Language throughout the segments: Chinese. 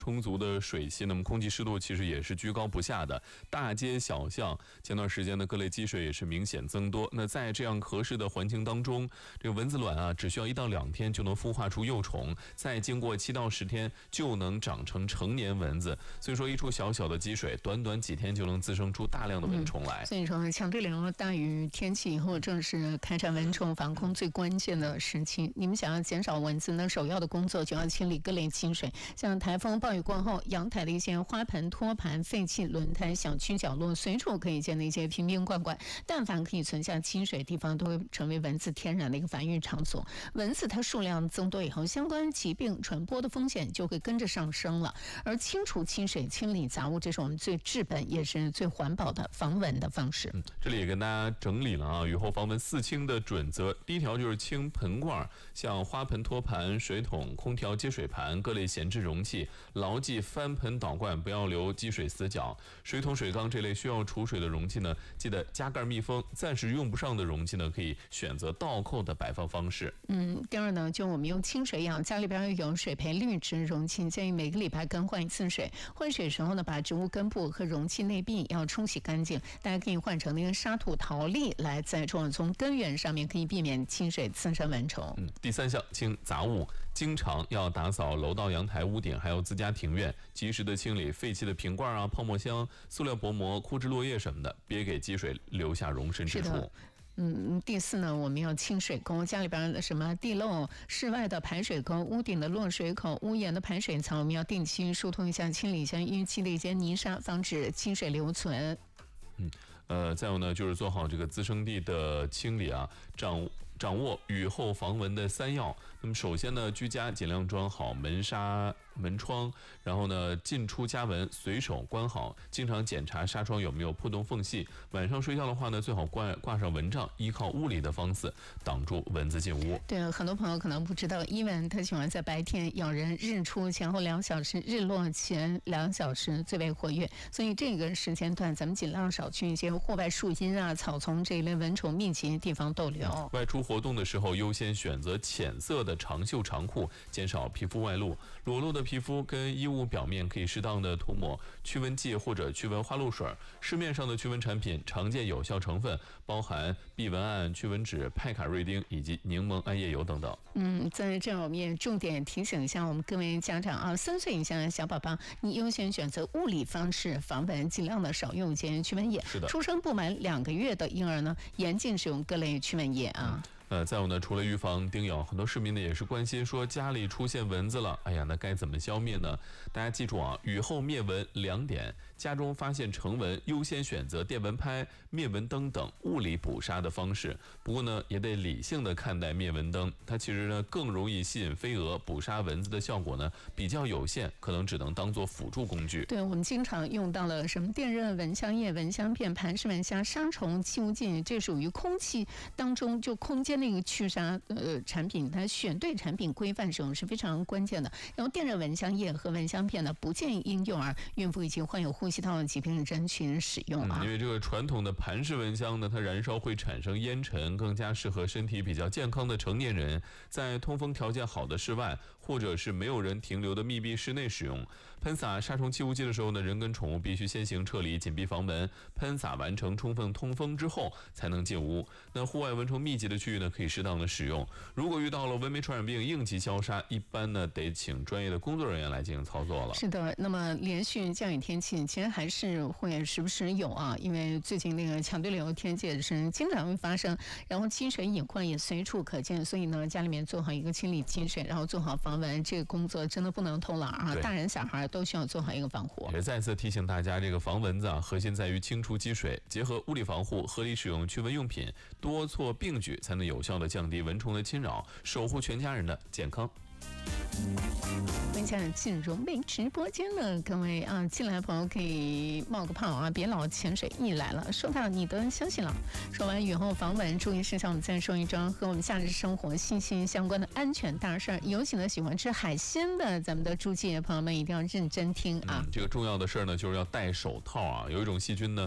充足的水汽，那么空气湿度其实也是居高不下的。大街小巷前段时间的各类积水也是明显增多。那在这样合适的环境当中，这个蚊子卵啊，只需要1到2天就能孵化出幼虫，再经过7到10天就能长成成年蚊子。所以说，一处小小的积水，短短几天就能滋生出大量的蚊虫来。 所以说，强对流、大雨天气以后，正是开展蚊虫防控最关键的时期。你们想要减少蚊子呢，首要的工作就要清理各类积水，像台风、暴雨过后，阳台的一些花盆、托盘、废弃轮胎、小区角落，随处可以见的一些瓶瓶罐罐，但凡可以存下积水的地方，都会成为蚊子天然的一个繁育场所。蚊子它数量增多以后，相关疾病传播的风险就会跟着上升了。而清除积水、清理杂物，这是我们最治本也是最环保的防蚊的方式。 这里也跟大家整理了啊，雨后防蚊4清的准则。第一条就是清盆罐，像花盆、托盘、水桶、空调接水盘、各类闲置容器，牢记翻盆倒罐，不要留积水死角。水桶、水缸这类需要储水的容器呢，记得加盖密封。暂时用不上的容器呢，可以选择倒扣的摆放方式。 第二呢，就我们用清水养，家里边有水培滤植容器，建议每个礼拜更换1次水。换水时候呢，把植物根部和容器内壁要冲洗干净。大家可以换成那个沙土陶粒来栽种，从根源上面可以避免清水滋生蚊虫。 第3项，清杂物，经常要打扫楼道、阳台、屋顶，还有自家庭院，及时的清理废弃的瓶罐啊、泡沫箱、塑料薄膜、枯枝落叶什么的，别给积水留下容身之处。 第4呢，我们要清水沟，家里边的什么地漏、室外的排水沟、屋顶的落水口、屋檐的排水槽，我们要定期疏通一下，清理一下淤积的一些泥沙，防止积水留存。 再有呢，就是做好这个滋生地的清理啊，掌握雨后防蚊的3要。那么首先呢，居家尽量装好门纱、门窗，然后呢，进出家门随手关好，经常检查纱窗有没有破洞缝隙。晚上睡觉的话呢，最好挂上蚊帐，依靠物理的方式挡住蚊子进屋。 对，很多朋友可能不知道，伊蚊它喜欢在白天咬人，日出前后2小时，日落前2小时最为活跃，所以这个时间段咱们尽量少去一些户外树荫啊、草丛这一类蚊虫密集的地方逗留。 外出活动的时候，优先选择浅色的长袖长裤，减少皮肤外露。裸露的皮肤跟衣物表面可以适当的涂抹驱蚊剂或者驱蚊花露水。市面上的驱蚊产品常见有效成分包含避蚊胺、驱蚊酯、派卡瑞丁以及柠檬桉叶油等等。 在这我们也重点提醒一下我们各位家长啊，3岁以下的小宝宝，你优先选择物理方式防蚊，尽量的少用一些驱蚊液。 是的， 出生不满2个月的婴儿呢，严禁使用各类驱蚊液啊。 再有呢，除了预防叮咬，很多市民呢也是关心说家里出现蚊子了，哎呀，那该怎么消灭呢？大家记住啊，雨后灭蚊2点：家中发现成蚊，优先选择电蚊拍、灭蚊灯等物理捕杀的方式。不过呢，也得理性的看待灭蚊灯，它其实呢更容易吸引飞蛾，捕杀蚊子的效果呢比较有限，可能只能当做辅助工具。 对，我们经常用到了什么电热蚊香液、蚊香片、盘氏蚊香、杀虫气雾剂，这属于空气当中就空间那个驱杀产品，它选对产品规范使用是非常关键的。然后电热蚊香液和蚊香片呢，不建议婴幼儿、孕妇以及患有呼吸道疾病人群使用啊。 因为这个传统的盘氏蚊香呢，它燃烧会产生烟尘，更加适合身体比较健康的成年人，在通风条件好的室外或者是没有人停留的密闭室内使用。喷洒杀虫气雾剂的时候呢，人跟宠物必须先行撤离，紧闭房门，喷洒完成充分通风之后才能进屋。那户外蚊虫密集的区域呢，可以适当的使用。如果遇到了蚊媒传染病应急消杀，一般呢得请专业的工作人员来进行操作了。 是的，那么连续降雨天气其实还是会时不时有啊，因为最近那个强对流天气也是经常会发生，然后积水隐患也随处可见，所以呢家里面做好一个清理积水，然后做好防蚊，这个工作真的不能偷懒啊，大人小孩都需要做好一个防护。 也再次提醒大家，这个防蚊子啊，核心在于清除积水，结合物理防护，合理使用驱蚊用品，多措并举，才能有效的降低蚊虫的侵扰，守护全家人的健康。 分享进入美直播间的各位啊，进来的朋友可以冒个泡啊，别老潜水。一来了，说到你的消息了。说完雨后防蚊注意事项，我们再说一桩和我们夏日生活息息相关的安全大事儿。尤其呢，喜欢吃海鲜的咱们的诸暨朋友们一定要认真听啊。 这个重要的事儿呢，就是要戴手套啊。有一种细菌呢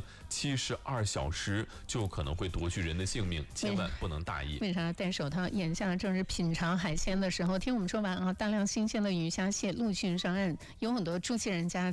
，72小时就可能会夺去人的性命，千万不能大意。 为啥戴手套？眼下正是品尝海鲜的时候，听我们说晚啊，大量新鲜的鱼虾蟹陆续上岸，有很多住户人家